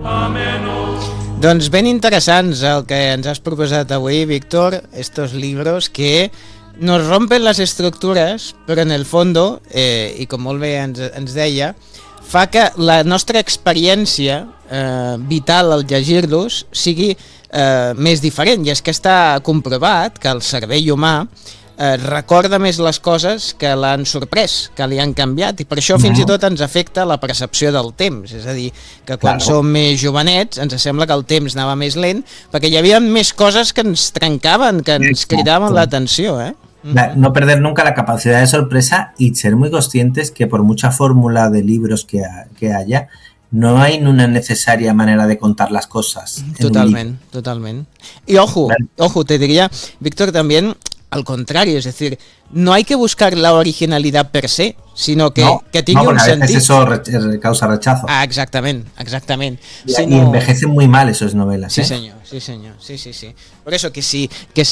Doncs ben interessants el que ens has proposat avui, Víctor, estos libros que nos rompen las estructuras, però en el fondo, i com molt bé ens deia, fa que la nostra experiència vital al llegir-los sigui més diferent, i és que està comprovat que el cervell humà recorda més les coses que l'han sorprès, que li han canviat, i per això fins i tot ens afecta la percepció del temps. És a dir, que quan som més jovenets ens sembla que el temps anava més lent perquè hi havia més coses que ens trencaven, que ens cridaven l'atenció, No perder nunca la capacidad de sorpresa y ser muy conscientes que por mucha fórmula de libros que haya, no hay una necesaria manera de contar las cosas. Totalmente. Y ojo, te diría, Víctor, también al contrario, es decir, no hay que buscar la originalidad per se, sino que tenga un sentido. A veces eso causa rechazo. Exactamente. Y envejecen muy mal esas novelas. Sí, señor. Sí. Por eso que si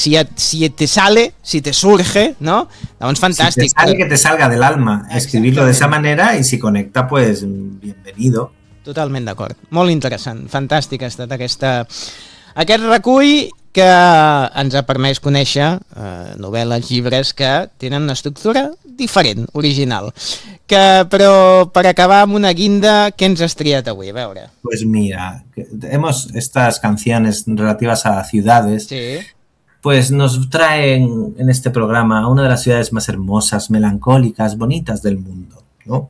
te sale, si te surge, ¿no? Es fantástico. Si te sale, que te salga del alma. Escribirlo de esa manera y si conecta, pues bienvenido. Totalment d'acord. Molt interessant. Fantàstic ha estat aquest recull que ens ha permès conèixer novel·les, llibres que tenen una estructura diferent, original. Però per acabar amb una guinda, què ens has triat avui? A veure. Pues mira, estas canciones relativas a ciudades, pues nos traen en este programa una de las ciudades más hermosas, melancólicas, bonitas del mundo, ¿no?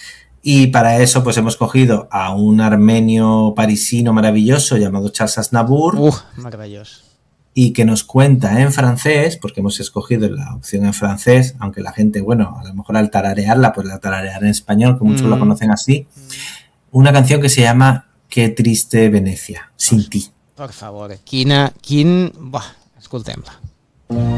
Y para eso pues hemos cogido a un armenio parisino maravilloso llamado Charles Aznavour. Maravilloso. Y que nos cuenta en francés, porque hemos escogido la opción en francés, aunque la gente, bueno, a lo mejor al tararearla, pues la tarareará en español, que muchos la conocen así, una canción que se llama Qué triste Venecia, sin ti. Per favor, escoltem-la.